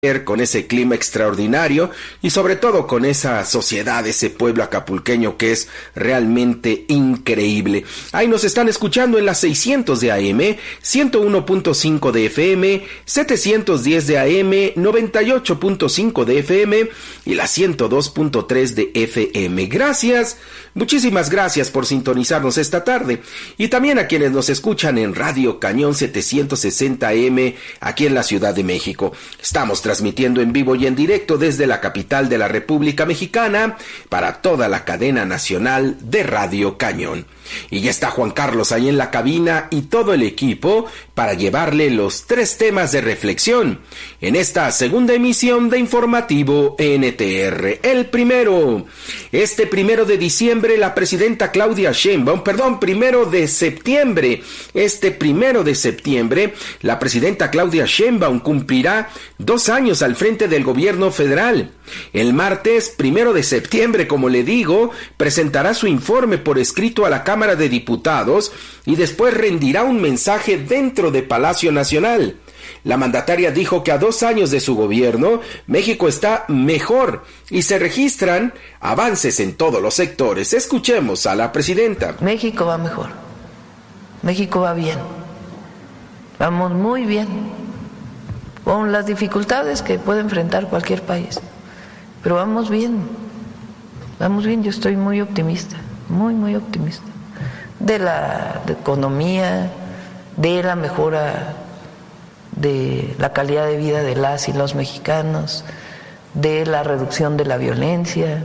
con ese clima extraordinario y sobre todo con esa sociedad, ese pueblo acapulqueño que es realmente increíble. Ahí nos están escuchando en las 600 de AM, 101.5 de FM, 710 de AM, 98.5 de FM y la 102.3 de FM. Gracias, muchísimas gracias por sintonizarnos esta tarde y también a quienes nos escuchan en Radio Cañón 760 AM aquí en la Ciudad de México. Estamos transmitiendo en vivo y en directo desde la capital de la República Mexicana para toda la cadena nacional de Radio Cañón. Y ya está Juan Carlos ahí en la cabina y todo el equipo para llevarle los 3 temas de reflexión en esta segunda emisión de Informativo NTR. El primero, este 1 de diciembre, la presidenta Claudia Sheinbaum, este 1 de septiembre, la presidenta Claudia Sheinbaum cumplirá 2 años al frente del gobierno federal. El martes 1 de septiembre, como le digo, presentará su informe por escrito a la Cámara de Diputados y después rendirá un mensaje dentro de Palacio Nacional. La mandataria dijo que a 2 años de su gobierno, México está mejor y se registran avances en todos los sectores. Escuchemos a la presidenta. México va mejor, México va bien, vamos muy bien, con las dificultades que puede enfrentar cualquier país, pero vamos bien, yo estoy muy optimista, muy optimista, de la economía, de la mejora de la calidad de vida de las y los mexicanos, de la reducción de la violencia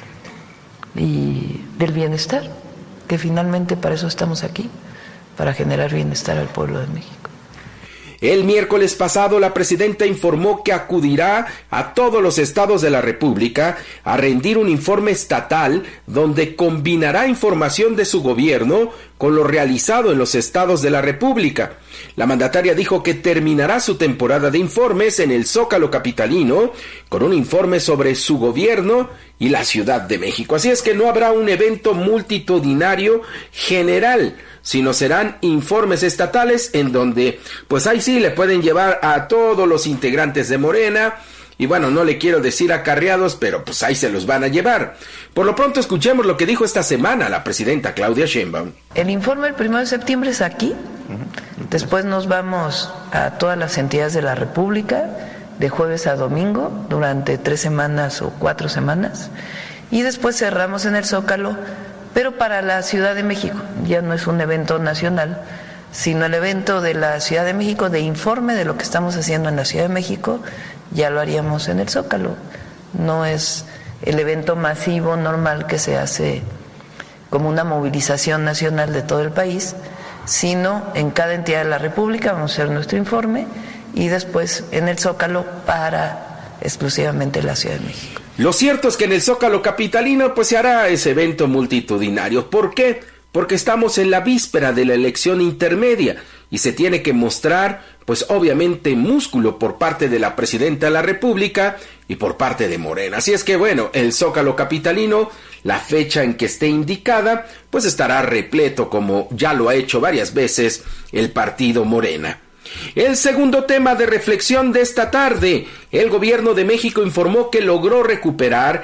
y del bienestar, que finalmente para eso estamos aquí, para generar bienestar al pueblo de México. El miércoles pasado, la presidenta informó que acudirá a todos los estados de la República a rendir un informe estatal donde combinará información de su gobierno con lo realizado en los estados de la República. La mandataria dijo que terminará su temporada de informes en el Zócalo capitalino con un informe sobre su gobierno y la Ciudad de México. Así es que no habrá un evento multitudinario general, sino serán informes estatales en donde, pues ahí sí le pueden llevar a todos los integrantes de Morena, y bueno, no le quiero decir acarreados, pero pues ahí se los van a llevar. Por lo pronto escuchemos lo que dijo esta semana la presidenta Claudia Sheinbaum. El informe el 1 de septiembre es aquí, después nos vamos a todas las entidades de la República, de jueves a domingo, durante 3 semanas o 4 semanas, y después cerramos en el Zócalo, pero para la Ciudad de México. Ya no es un evento nacional, sino el evento de la Ciudad de México, de informe de lo que estamos haciendo en la Ciudad de México, ya lo haríamos en el Zócalo. No es el evento masivo normal que se hace como una movilización nacional de todo el país, sino en cada entidad de la República vamos a hacer nuestro informe y después en el Zócalo para exclusivamente la Ciudad de México. Lo cierto es que en el Zócalo capitalino pues se hará ese evento multitudinario. ¿Por qué? Porque estamos en la víspera de la elección intermedia y se tiene que mostrar pues obviamente músculo por parte de la presidenta de la República y por parte de Morena. Así es que bueno, el Zócalo capitalino, la fecha en que esté indicada, pues estará repleto como ya lo ha hecho varias veces el partido Morena. El segundo tema de reflexión de esta tarde, el gobierno de México informó que logró recuperar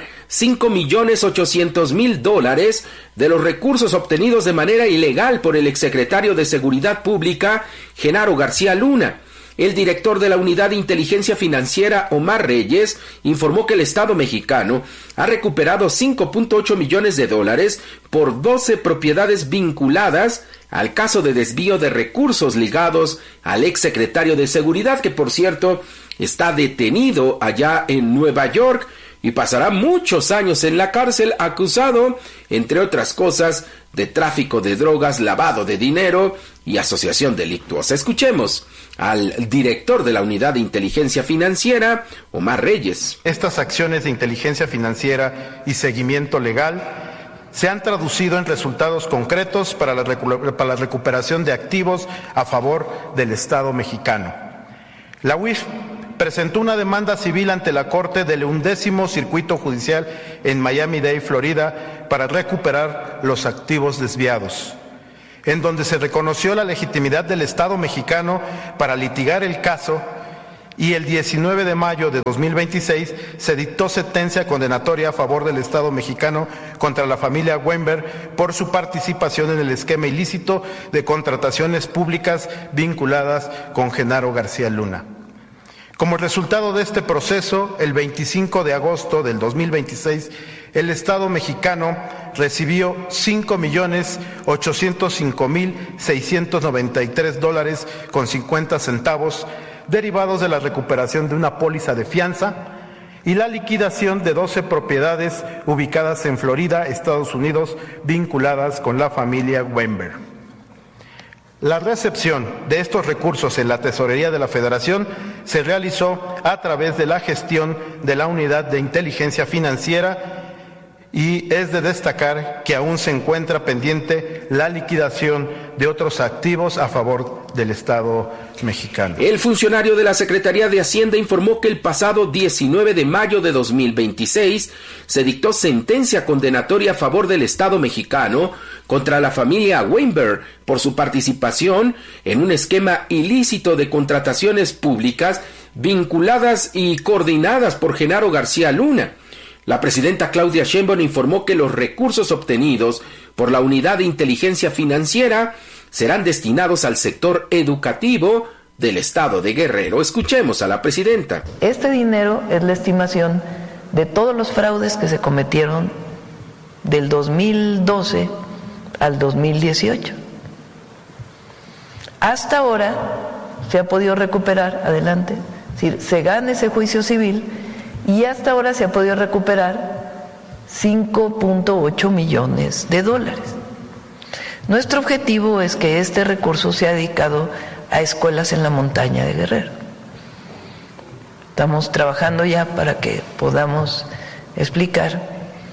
$5,800,000 de los recursos obtenidos de manera ilegal por el exsecretario de Seguridad Pública, Genaro García Luna. El director de la Unidad de Inteligencia Financiera, Omar Reyes, informó que el Estado mexicano ha recuperado $5.8 millones por 12 propiedades vinculadas al caso de desvío de recursos ligados al exsecretario de Seguridad, que por cierto está detenido allá en Nueva York y pasará muchos años en la cárcel acusado, entre otras cosas, de tráfico de drogas, lavado de dinero y asociación delictuosa. Escuchemos al director de la Unidad de Inteligencia Financiera, Omar Reyes. Estas acciones de inteligencia financiera y seguimiento legal se han traducido en resultados concretos para la recuperación de activos a favor del Estado mexicano. La UIF presentó una demanda civil ante la Corte del 11º Circuito Judicial en Miami-Dade, Florida, para recuperar los activos desviados, en donde se reconoció la legitimidad del Estado mexicano para litigar el caso y el 19 de mayo de 2026 se dictó sentencia condenatoria a favor del Estado mexicano contra la familia Weinberg por su participación en el esquema ilícito de contrataciones públicas vinculadas con Genaro García Luna. Como resultado de este proceso, el 25 de agosto del 2026, el Estado mexicano recibió $5,805,693.50 derivados de la recuperación de una póliza de fianza y la liquidación de 12 propiedades ubicadas en Florida, Estados Unidos, vinculadas con la familia Weinberg. La recepción de estos recursos en la Tesorería de la Federación se realizó a través de la gestión de la Unidad de Inteligencia Financiera y es de destacar que aún se encuentra pendiente la liquidación de otros activos a favor del Estado mexicano. El funcionario de la Secretaría de Hacienda informó que el pasado 19 de mayo de 2026 se dictó sentencia condenatoria a favor del Estado mexicano contra la familia Weinberg por su participación en un esquema ilícito de contrataciones públicas vinculadas y coordinadas por Genaro García Luna. La presidenta Claudia Sheinbaum informó que los recursos obtenidos por la Unidad de Inteligencia Financiera serán destinados al sector educativo del estado de Guerrero. Escuchemos a la presidenta. Este dinero es la estimación de todos los fraudes que se cometieron del 2012 al 2018. Hasta ahora se ha podido recuperar, adelante, es decir, se gana ese juicio civil y hasta ahora se ha podido recuperar $5.8 millones. Nuestro objetivo es que este recurso sea dedicado a escuelas en la montaña de Guerrero. Estamos trabajando ya para que podamos explicar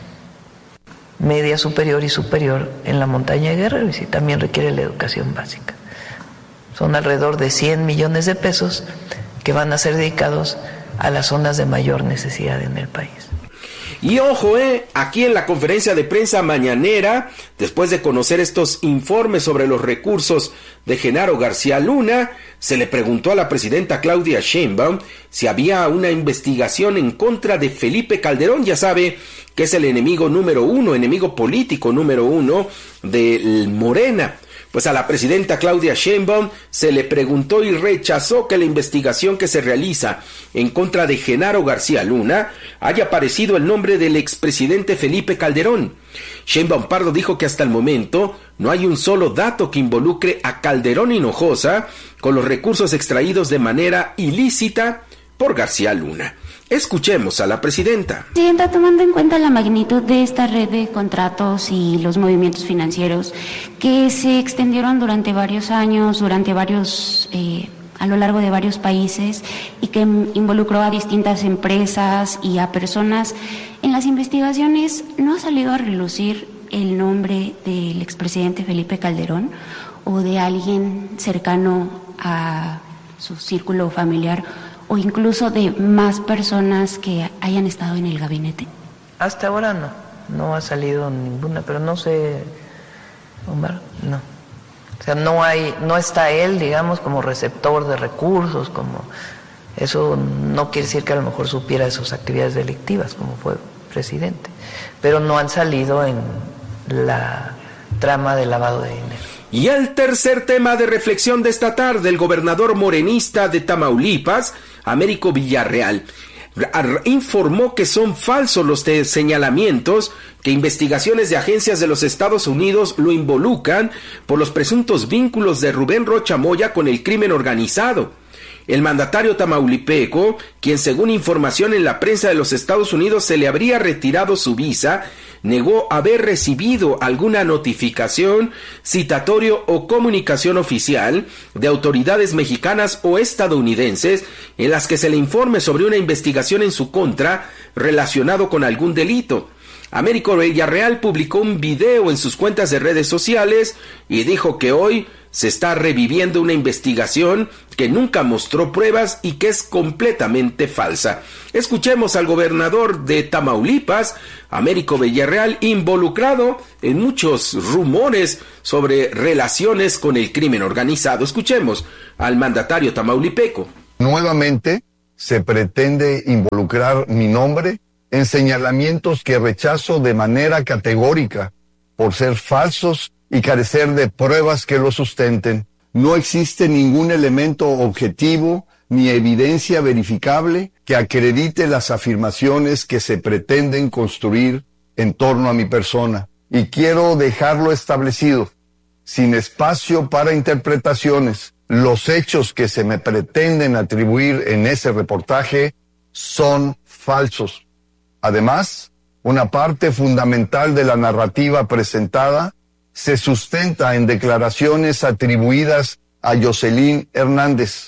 media superior y superior en la montaña de Guerrero, y si también requiere la educación básica. Son alrededor de 100 millones de pesos que van a ser dedicados a las zonas de mayor necesidad en el país. Y ojo, aquí en la conferencia de prensa mañanera, después de conocer estos informes sobre los recursos de Genaro García Luna, se le preguntó a la presidenta Claudia Sheinbaum si había una investigación en contra de Felipe Calderón. Ya sabe que es el enemigo político número uno de Morena. Pues a la presidenta Claudia Sheinbaum se le preguntó y rechazó que la investigación que se realiza en contra de Genaro García Luna haya aparecido el nombre del expresidente Felipe Calderón. Sheinbaum Pardo dijo que hasta el momento no hay un solo dato que involucre a Calderón Hinojosa con los recursos extraídos de manera ilícita por García Luna. Escuchemos a la presidenta. Presidenta, tomando en cuenta la magnitud de esta red de contratos y los movimientos financieros que se extendieron durante varios años, a lo largo de varios países y que involucró a distintas empresas y a personas, en las investigaciones no ha salido a relucir el nombre del expresidente Felipe Calderón o de alguien cercano a su círculo familiar, o incluso de más personas que hayan estado en el gabinete. Hasta ahora no ha salido ninguna, pero no sé, Omar, no. O sea, no está él, digamos, como receptor de recursos, como eso no quiere decir que a lo mejor supiera de sus actividades delictivas, como fue presidente, pero no han salido en la trama de lavado de dinero. Y el tercer tema de reflexión de esta tarde, el gobernador morenista de Tamaulipas, Américo Villarreal, informó que son falsos los señalamientos que investigaciones de agencias de los Estados Unidos lo involucran por los presuntos vínculos de Rubén Rocha Moya con el crimen organizado. El mandatario tamaulipeco, quien según información en la prensa de los Estados Unidos se le habría retirado su visa, negó haber recibido alguna notificación, citatorio o comunicación oficial de autoridades mexicanas o estadounidenses en las que se le informe sobre una investigación en su contra relacionado con algún delito. Américo Villarreal publicó un video en sus cuentas de redes sociales y dijo que hoy se está reviviendo una investigación que nunca mostró pruebas y que es completamente falsa. Escuchemos al gobernador de Tamaulipas, Américo Villarreal, involucrado en muchos rumores sobre relaciones con el crimen organizado. Escuchemos al mandatario tamaulipeco. Nuevamente se pretende involucrar mi nombre en señalamientos que rechazo de manera categórica por ser falsos y carecer de pruebas que lo sustenten. No existe ningún elemento objetivo ni evidencia verificable que acredite las afirmaciones que se pretenden construir en torno a mi persona. Y quiero dejarlo establecido, sin espacio para interpretaciones. Los hechos que se me pretenden atribuir en ese reportaje son falsos. Además, una parte fundamental de la narrativa presentada se sustenta en declaraciones atribuidas a Yoselyn Hernández.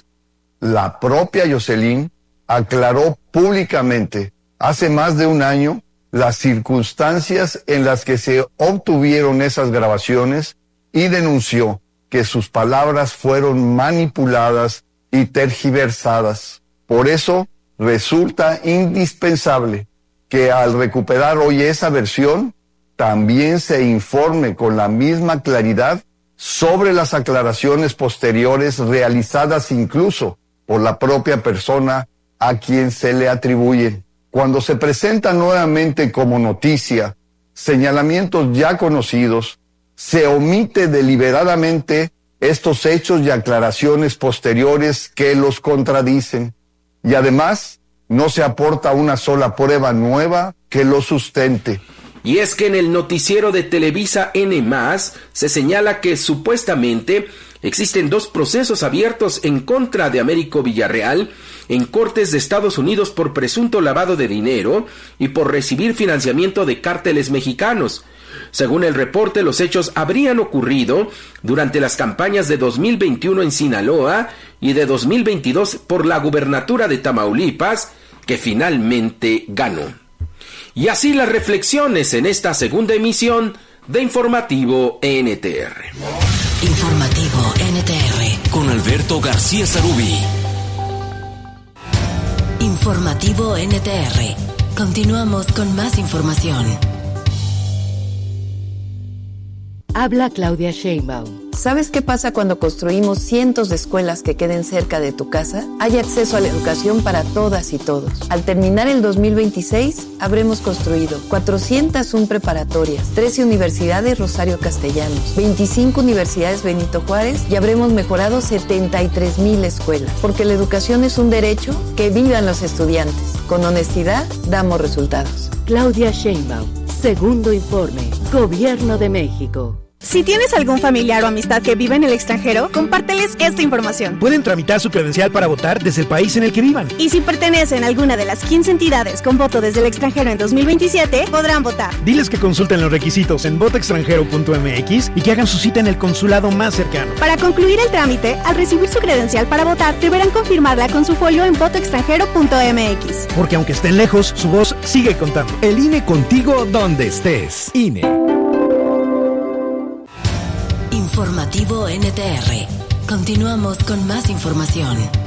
La propia Yoselyn aclaró públicamente hace más de un año las circunstancias en las que se obtuvieron esas grabaciones y denunció que sus palabras fueron manipuladas y tergiversadas. Por eso resulta indispensable que al recuperar hoy esa versión, también se informe con la misma claridad sobre las aclaraciones posteriores realizadas incluso por la propia persona a quien se le atribuyen. Cuando se presenta nuevamente como noticia señalamientos ya conocidos, se omite deliberadamente estos hechos y aclaraciones posteriores que los contradicen, y además no se aporta una sola prueba nueva que lo sustente. Y es que en el noticiero de Televisa N+, se señala que supuestamente existen 2 procesos abiertos en contra de Américo Villarreal en cortes de Estados Unidos por presunto lavado de dinero y por recibir financiamiento de cárteles mexicanos. Según el reporte, los hechos habrían ocurrido durante las campañas de 2021 en Sinaloa y de 2022 por la gubernatura de Tamaulipas, que finalmente ganó. Y así las reflexiones en esta segunda emisión de Informativo NTR. Informativo NTR con Alberto García Sarubí. Informativo NTR. Continuamos con más información. Habla Claudia Sheinbaum. ¿Sabes qué pasa cuando construimos cientos de escuelas que queden cerca de tu casa? Hay acceso a la educación para todas y todos. Al terminar el 2026, habremos construido 401 preparatorias, 13 universidades Rosario Castellanos, 25 universidades Benito Juárez y habremos mejorado 73,000 escuelas. Porque la educación es un derecho, que vivan los estudiantes. Con honestidad, damos resultados. Claudia Sheinbaum. Segundo informe. Gobierno de México. Si tienes algún familiar o amistad que vive en el extranjero, compárteles esta información. Pueden tramitar su credencial para votar desde el país en el que vivan. Y si pertenecen a alguna de las 15 entidades con voto desde el extranjero en 2027, podrán votar. Diles que consulten los requisitos en votoextranjero.mx y que hagan su cita en el consulado más cercano. Para concluir el trámite, al recibir su credencial para votar, deberán confirmarla con su folio en votoextranjero.mx. Porque aunque estén lejos, su voz sigue contando. El INE contigo donde estés. INE. Informativo NTR. Continuamos con más información.